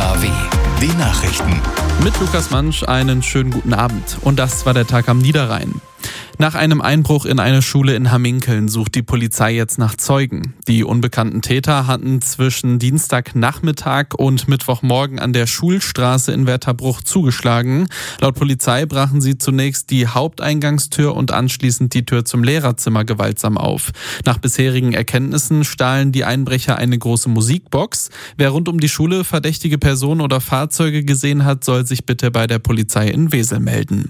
KW, die Nachrichten. Mit Lukas Mansch einen schönen guten Abend. Und das war der Tag am Niederrhein. Nach einem Einbruch in eine Schule in Hamminkeln sucht die Polizei jetzt nach Zeugen. Die unbekannten Täter hatten zwischen Dienstagnachmittag und Mittwochmorgen an der Schulstraße in Wetterbruch zugeschlagen. Laut Polizei brachen sie zunächst die Haupteingangstür und anschließend die Tür zum Lehrerzimmer gewaltsam auf. Nach bisherigen Erkenntnissen stahlen die Einbrecher eine große Musikbox. Wer rund um die Schule verdächtige Personen oder Fahrzeuge gesehen hat, soll sich bitte bei der Polizei in Wesel melden.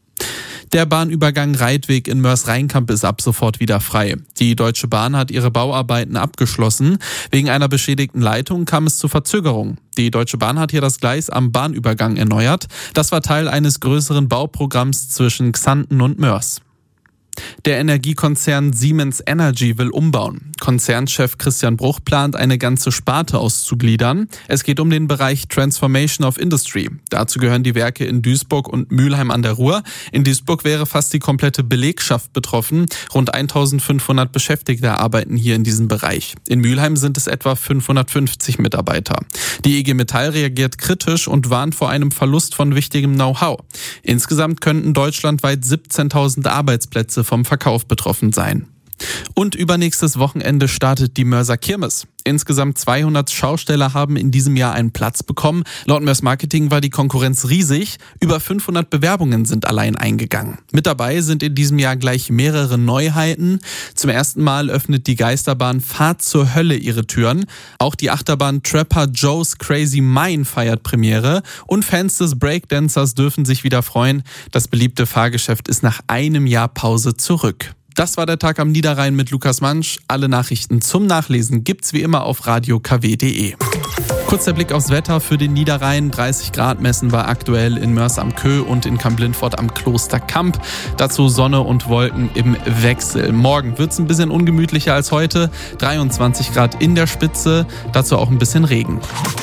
Der Bahnübergang Reitweg in Moers-Rheinkamp ist ab sofort wieder frei. Die Deutsche Bahn hat ihre Bauarbeiten abgeschlossen. Wegen einer beschädigten Leitung kam es zu Verzögerungen. Die Deutsche Bahn hat hier das Gleis am Bahnübergang erneuert. Das war Teil eines größeren Bauprogramms zwischen Xanten und Moers. Der Energiekonzern Siemens Energy will umbauen. Konzernchef Christian Bruch plant, eine ganze Sparte auszugliedern. Es geht um den Bereich Transformation of Industry. Dazu gehören die Werke in Duisburg und Mülheim an der Ruhr. In Duisburg wäre fast die komplette Belegschaft betroffen. Rund 1500 Beschäftigte arbeiten hier in diesem Bereich. In Mülheim sind es etwa 550 Mitarbeiter. Die IG Metall reagiert kritisch und warnt vor einem Verlust von wichtigem Know-how. Insgesamt könnten deutschlandweit 17.000 Arbeitsplätze vom Verkauf betroffen sein. Und übernächstes Wochenende startet die Moerser Kirmes. Insgesamt 200 Schausteller haben in diesem Jahr einen Platz bekommen. Laut Moers Marketing war die Konkurrenz riesig. Über 500 Bewerbungen sind allein eingegangen. Mit dabei sind in diesem Jahr gleich mehrere Neuheiten. Zum ersten Mal öffnet die Geisterbahn Fahrt zur Hölle ihre Türen. Auch die Achterbahn Trapper Joe's Crazy Mine feiert Premiere. Und Fans des Breakdancers dürfen sich wieder freuen. Das beliebte Fahrgeschäft ist nach einem Jahr Pause zurück. Das war der Tag am Niederrhein mit Lukas Mansch. Alle Nachrichten zum Nachlesen gibt's wie immer auf radiokw.de. Kurz der Blick aufs Wetter für den Niederrhein. 30 Grad messen wir aktuell in Moers am Köh und in Kamp-Lintfort am Klosterkamp. Dazu Sonne und Wolken im Wechsel. Morgen wird's ein bisschen ungemütlicher als heute. 23 Grad in der Spitze, dazu auch ein bisschen Regen.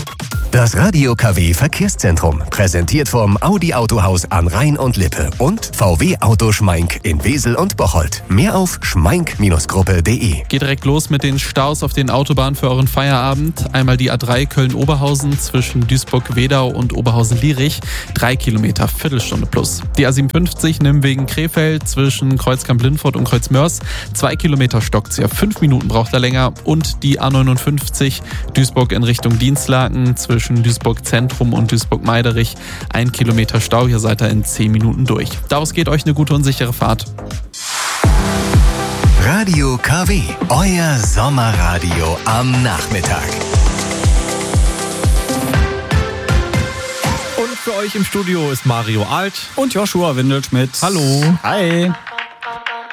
Das Radio KW Verkehrszentrum, präsentiert vom Audi Autohaus an Rhein und Lippe und VW Auto Schmeink in Wesel und Bocholt. Mehr auf schmeink-gruppe.de. Geht direkt los mit den Staus auf den Autobahnen für euren Feierabend. Einmal die A3 Köln-Oberhausen zwischen Duisburg-Wedau und Oberhausen-Lierich. 3 Kilometer, Viertelstunde plus. Die A57 Nürnberg-Krefeld zwischen Kreuz-Kamp-Lintfort und Kreuz-Mörs. 2 Kilometer stockt sie. 5 Minuten braucht er länger. Und die A59 Duisburg in Richtung Dienstlaken zwischen Duisburg Zentrum und Duisburg-Meiderich. 1 Kilometer Stau, hier seid ihr in 10 Minuten durch. Daraus geht euch eine gute und sichere Fahrt. Radio KW, euer Sommerradio am Nachmittag. Und für euch im Studio ist Mario Alt und Joshua Windelschmidt. Hallo. Hi.